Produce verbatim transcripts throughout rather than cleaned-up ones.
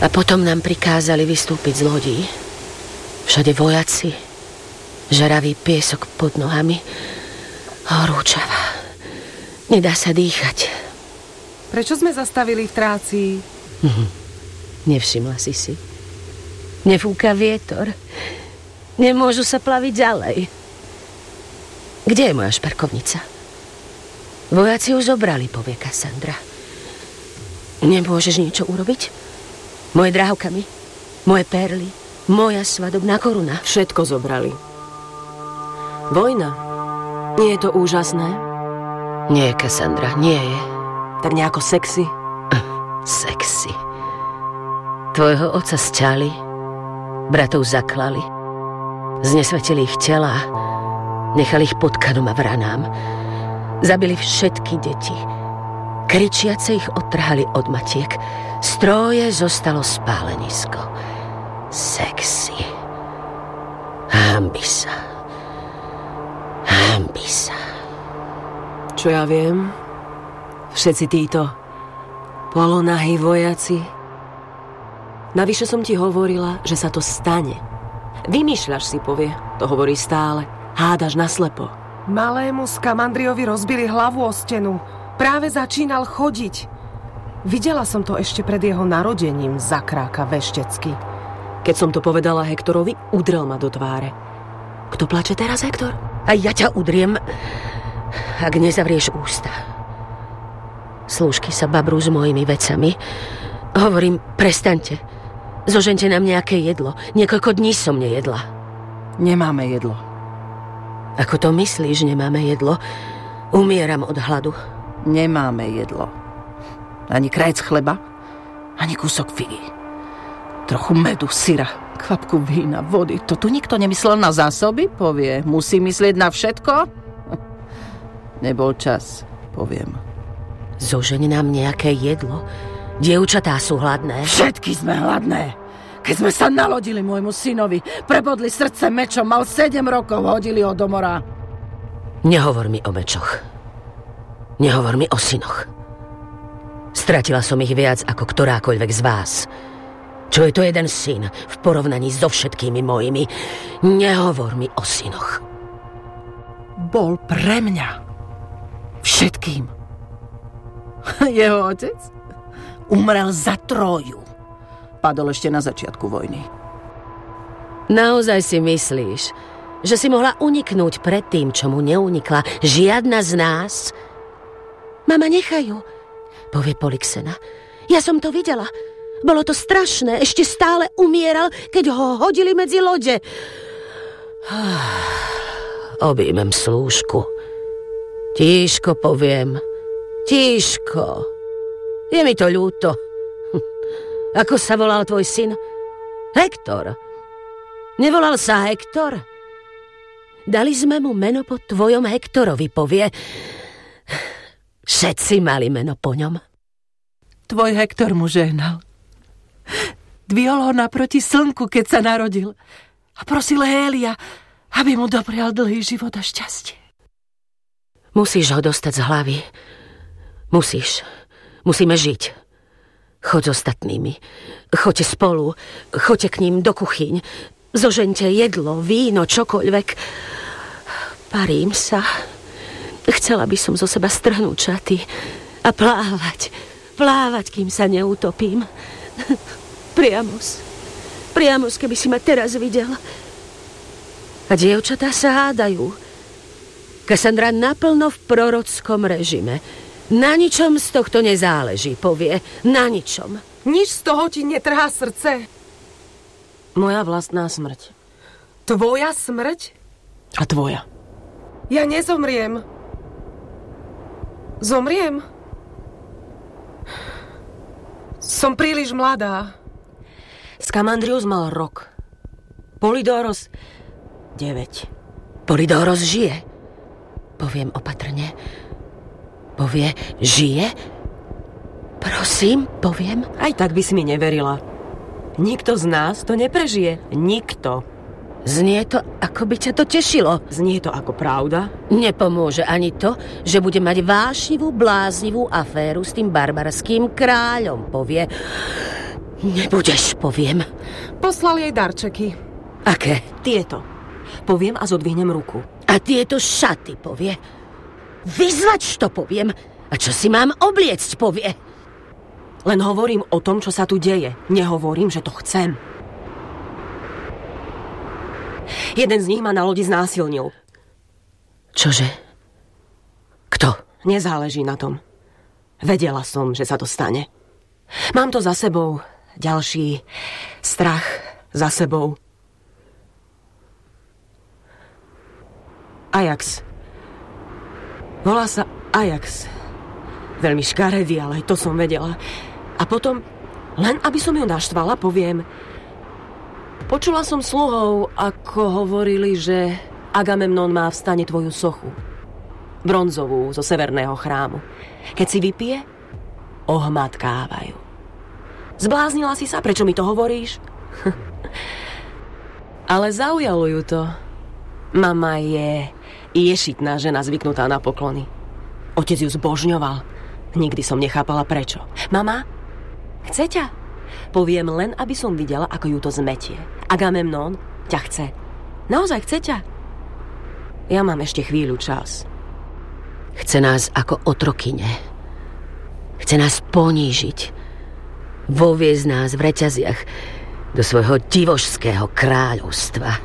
A potom nám prikázali vystúpiť z lodí. Všade vojaci, žaravý piesok pod nohami, horúčava. Nedá sa dýchať. Prečo sme zastavili v Trácii? Mhm. Nevšimla si si. Nefúka vietor. Nemôžu sa plaviť ďalej. Kde je moja šperkovnica? Vojaci ju zobrali, povie Kassandra. Nemôžeš niečo urobiť? Moje drahokamy, moje perly, moja svadobná koruna. Všetko zobrali. Vojna. Nie je to úžasné? Nie, Kassandra, nie je. Tak nejako sexy? Sexy. Tvojho otca sťali, bratov zaklali, znesvetili ich tela, nechali ich potkanom a vranám. Zabili všetky deti. Kričiace ich odtrhali od matiek. Stroje zostalo spálenisko. Sexy. Hanbi sa. Hanbi sa. Čo ja viem? Všetci títo polonahí vojaci. Navyše som ti hovorila, že sa to stane. Vymýšľaš si, povie. To hovorí stále. Hádaš naslepo. Malému Skamandriovi rozbili hlavu o stenu. Práve začínal chodiť. Videla som to ešte pred jeho narodením, zakráka veštecky. Keď som to povedala Hektorovi, udrel ma do tváre. Kto plače teraz, Hektor? A ja ťa udriem, ak nezavrieš ústa. Slúžky sa babrú s mojimi vecami. Hovorím, prestaňte. Zožente nám nejaké jedlo. Niekoľko dní som nejedla. Nemáme jedlo. Ako to myslíš, nemáme jedlo? Umieram od hladu. Nemáme jedlo. Ani krajec chleba, ani kúsok figy. Trochu medu, syra, kvapku vína, vody. To tu nikto nemyslel na zásoby, povie. Musí myslieť na všetko? Nebol čas, poviem. Zožeň nám nejaké jedlo. Dievčatá sú hladné. Všetky sme hladné. Keď sme sa nalodili môjmu synovi, prebodli srdce mečom, mal sedem rokov, hodili ho do mora. Nehovor mi o mečoch. Nehovor mi o synoch. Stratila som ich viac ako ktorákoľvek z vás. Čo je to jeden syn v porovnaní so všetkými mojimi? Nehovor mi o synoch. Bol pre mňa. Všetkým. Jeho otec umrel za Tróju. Padol ešte na začiatku vojny. Naozaj si myslíš, že si mohla uniknúť pred tým, čo mu neunikla žiadna z nás? Mama, nechaj ju, povie Polyxena. Ja som to videla. Bolo to strašné. Ešte stále umieral, keď ho hodili medzi lode. Objímem slúžku. Tíško poviem. Tíško. Je mi to ľúto. Ako sa volal tvoj syn? Hektor. Nevolal sa Hektor? Dali sme mu meno po tvojom Hektorovi, povie. Všetci mali meno po ňom. Tvoj Hektor mu žehnal. Dvihol ho naproti slnku, keď sa narodil. A prosil Hélia, aby mu doprial dlhý život a šťastie. Musíš ho dostať z hlavy. Musíš. Musíme žiť. Choď s ostatnými. Choďte spolu. Choďte k ním do kuchyň. Zožente jedlo, víno, čokoľvek. Parím sa. Chcela by som zo seba strhnúť šaty a plávať. Plávať, kým sa neutopím. Priamos. Priamos, keby si ma teraz videl. A dievčatá sa hádajú. Kassandra naplno v prorockom režime. Na ničom z tohto nezáleží, povie. Na ničom. Nič z toho ti netrhá srdce. Moja vlastná smrť. Tvoja smrť? A tvoja. Ja nezomriem. Zomriem? Som príliš mladá. Skamandrius mal rok. Polydoros deväť. Polydoros žije. Poviem opatrne. Povie, žije? Prosím, poviem. Aj tak by si mi neverila. Nikto z nás to neprežije. Nikto. Znie to, ako by ťa to tešilo. Znie to ako pravda? Nepomôže ani to, že bude mať vášnivú, bláznivú aféru s tým barbarským kráľom, povie. Nebudeš, poviem. Poslal jej darčeky. Aké? Tieto. Poviem a zodvihnem ruku. A tieto šaty, povie. Vyzvač to, poviem. A čo si mám obliecť, povie. Len hovorím o tom, čo sa tu deje. Nehovorím, že to chcem. Jeden z nich ma na lodi znásilnil. Čože? Kto? Nezáleží na tom. Vedela som, že sa to stane. Mám to za sebou. Ďalší strach za sebou. Ajax. Volá sa Ajax. Veľmi škaredý, ale aj to som vedela. A potom, len aby som ju naštvala, poviem... Počula som sluhov, ako hovorili, že Agamemnon má v stane tvoju sochu. Bronzovú zo severného chrámu. Keď si vypije, ohmatkávajú. Zbláznila si sa? Prečo mi to hovoríš? Ale zaujalo ju to. Mama je ješitná žena zvyknutá na poklony. Otec ju zbožňoval. Nikdy som nechápala prečo. Mama, chce ťa? Poviem len, aby som videla, ako ju to zmetie. Agamemnon ťa chce. Naozaj chce ťa? Ja mám ešte chvíľu čas. Chce nás ako otrokyne. Chce nás ponížiť. Voviesť nás v reťaziach do svojho divošského kráľovstva.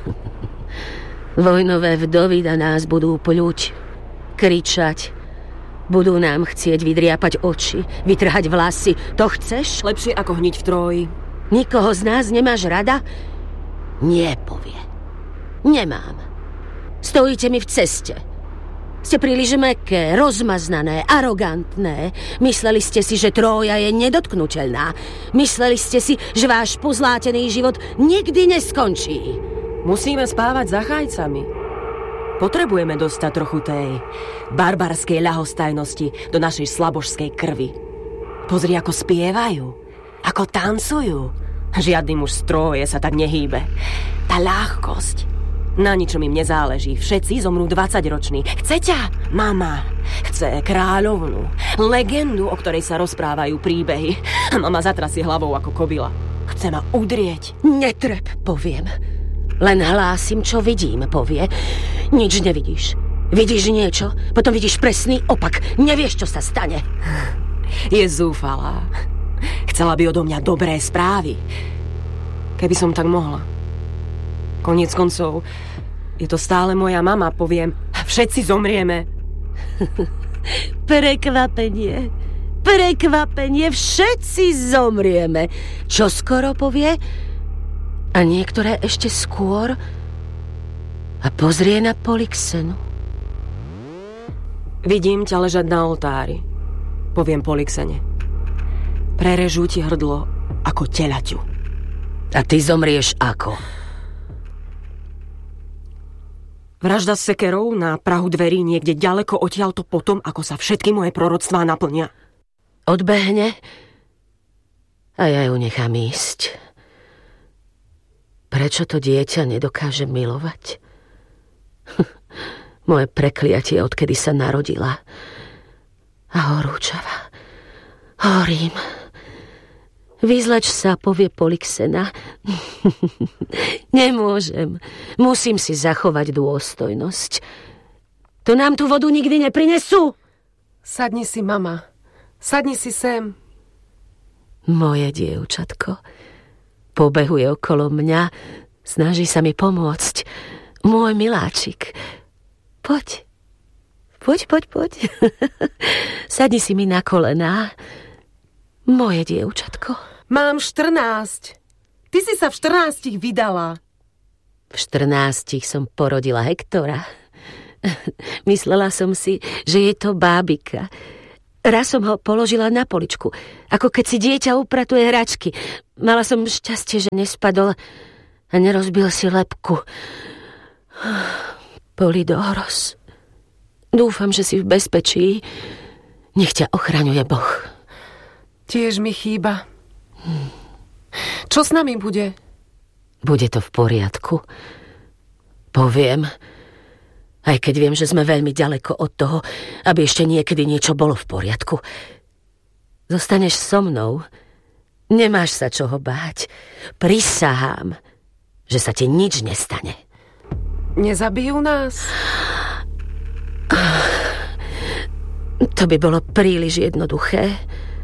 Vojnové vdovy na nás budú pľuť, kričať. Budú nám chcieť vydriapať oči, vytrhať vlasy. To chceš? Lepšie ako hniť v Tróji. Nikoho z nás nemáš rada? Nie, povie. Nemám. Stojíte mi v ceste. Ste príliš mäkké, rozmaznané, arogantné. Mysleli ste si, že Trója je nedotknuteľná. Mysleli ste si, že váš pozlátený život nikdy neskončí. Musíme spávať za chajcami. Potrebujeme dostať trochu tej barbarskej ľahostajnosti do našej slabožskej krvi. Pozri, ako spievajú, ako tancujú. Žiadny muž z Tróje sa tak nehýbe. Tá ľahkosť. Na ničom im nezáleží. Všetci zomrú dvadsaťroční. Chce ťa, mama. Chce kráľovnú. Legendu, o ktorej sa rozprávajú príbehy. Mama zatrasie hlavou ako kobila. Chce ma udrieť. Netreb, poviem. Len hlásim, čo vidím, povie. Nič nevidíš. Vidíš niečo, potom vidíš presný opak. Nevieš, čo sa stane. Je zúfalá. Chcela by odo mňa dobré správy. Keby som tak mohla. Koniec koncov, je to stále moja mama, poviem. Všetci zomrieme. Prekvapenie. Prekvapenie. Všetci zomrieme. Čo skoro, povie? A niektoré ešte skôr. A pozrie na Polyxenu. Vidím ťa ležať na oltári, poviem Polyxene. Prerežú ti hrdlo ako telaťu. A ty zomrieš ako? Vražda s sekerou na prahu dverí niekde ďaleko odtiaľto potom, ako sa všetky moje proroctvá naplnia. Odbehne a ja ju nechám ísť. Prečo to dieťa nedokáže milovať? Moje prekliatie, odkedy sa narodila. A horúčava. Horím. Vyzlač sa, povie Polyxena. Nemôžem. Musím si zachovať dôstojnosť. To nám tú vodu nikdy neprinesú. Sadni si, mama. Sadni si sem. Moje dievčatko pobehuje okolo mňa, snaží sa mi pomôcť. Môj miláčik. Poď. Poď, poď, poď. Sadni si mi na kolená. Moje dievčatko. Mám štrnásť. Ty si sa v štrnástich vydala. V štrnástich som porodila Hektora. Myslela som si, že je to bábika. Raz som ho položila na poličku, ako keď si dieťa upratuje hračky. Mala som šťastie, že nespadol a nerozbil si lebku. Polydoros. Dúfam, že si v bezpečí. Nech ťa ochraňuje Boh. Tiež mi chýba. Čo s nami bude? Bude to v poriadku. Poviem, aj keď viem, že sme veľmi ďaleko od toho, aby ešte niekedy niečo bolo v poriadku. Zostaneš so mnou Nemáš sa čoho báť. Prisahám, že sa ti nič nestane. Nezabijú nás? To by bolo príliš jednoduché.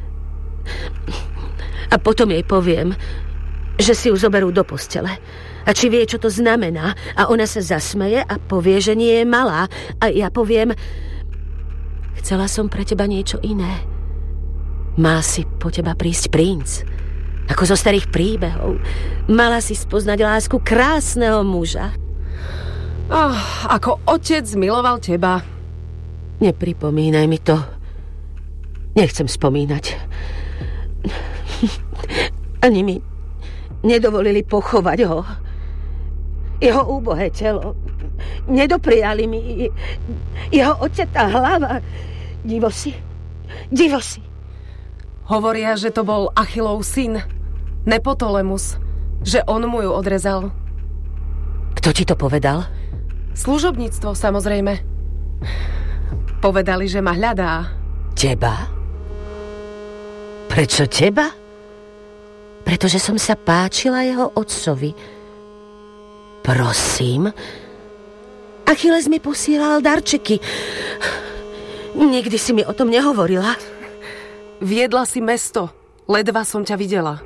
A potom jej poviem, že si ju zoberú do postele. A či vie, čo to znamená. A ona sa zasmeje a povie, že nie je malá. A ja poviem, chcela som pre teba niečo iné. Mal si po teba prísť princ. Ako zo starých príbehov. Mala si spoznať lásku krásneho muža. Oh, ako otec miloval teba. Nepripomínaj mi to. Nechcem spomínať. Ani mi nedovolili pochovať ho. Jeho úbohé telo. Nedopriali mi jeho odťatá hlava. Divo si. Divo si. Hovoria, že to bol Achillov syn, Nepotolemus. Že on mu ju odrezal. Kto ti to povedal? Služobníctvo, samozrejme. Povedali, že ma hľadá. Teba? Prečo teba? Pretože som sa páčila jeho otcovi. Prosím. Achilles mi posielal darčeky. Nikdy si mi o tom nehovorila. Viedla si mesto. Ledva som ťa videla.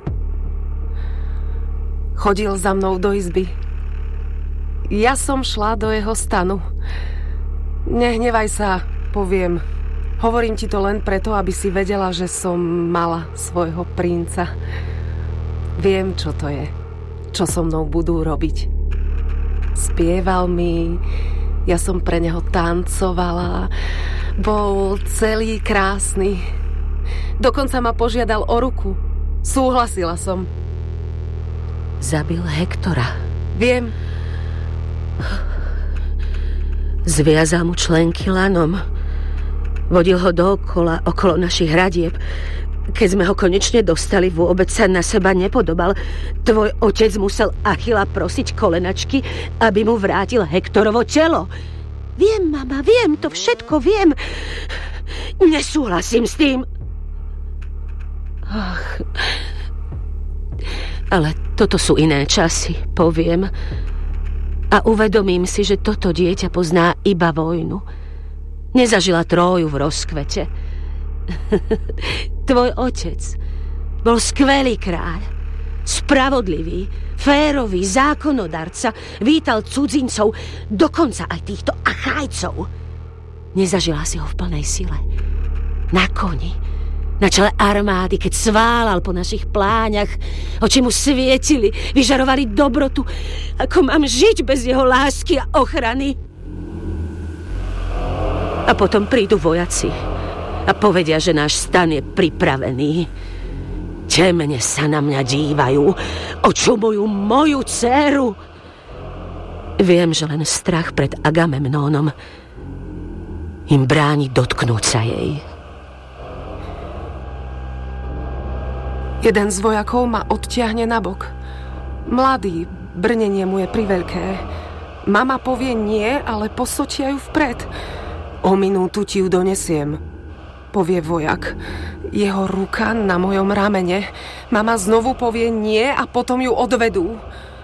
Chodil za mnou do izby. Ja som šla do jeho stanu. Nehnevaj sa, poviem. Hovorím ti to len preto, aby si vedela, že som mala svojho princa. Viem, čo to je. Čo so mnou budú robiť. Spieval mi, ja som pre neho tancovala. Bol celý krásny. Dokonca ma požiadal o ruku. Súhlasila som. Zabil Hektora. Viem. Zviazal mu členky lanom. Vodil ho dookola, okolo našich hradieb. Keď sme ho konečne dostali, vôbec sa na seba nepodobal. Tvoj otec musel Achilla prosiť kolenačky, aby mu vrátil Hektorovo telo. Viem, mama, viem, to všetko viem. Nesúhlasím s tým. Ach. Ale toto sú iné časy, poviem. A uvedomím si, že toto dieťa pozná iba vojnu. Nezažila Tróju v rozkvete. Tvoj otec bol skvelý kráľ. Spravodlivý, férový, zákonodarca. Vítal cudzincov, dokonca aj týchto Achajcov. Nezažila si ho v plnej sile. Na koni, na čele armády, keď sválal po našich pláňach. Oči mu svietili, vyžarovali dobrotu. Ako mám žiť bez jeho lásky a ochrany? A potom prídu vojaci a povedia, že náš stan je pripravený. Temne sa na mňa dívajú, očumujú moju dcéru. Viem, že len strach pred Agamemnónom im bráni dotknúť sa jej. Jeden z vojakov ma odtiahne nabok. Mladý, brnenie mu je priveľké. Mama povie nie, ale posočia ju vpred. O minútu ti ju donesiem, povie vojak. Jeho ruka na mojom ramene. Mama znovu povie nie a potom ju odvedú.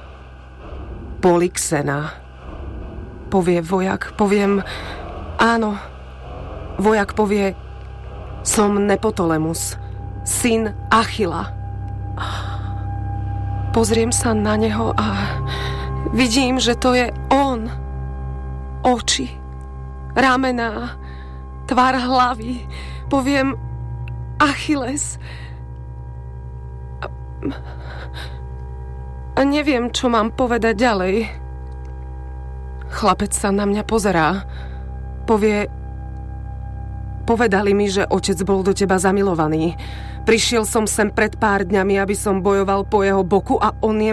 Polyxena, povie vojak. Poviem áno. Vojak povie som Nepotolemus, syn Achilla. Pozriem sa na neho a vidím, že to je on. Oči, ramená, tvár hlavy. Poviem Achilles. A, a neviem, čo mám povedať ďalej. Chlapec sa na mňa pozerá. Povie: povedali mi, že otec bol do teba zamilovaný. Prišiel som sem pred pár dňami, aby som bojoval po jeho boku a on je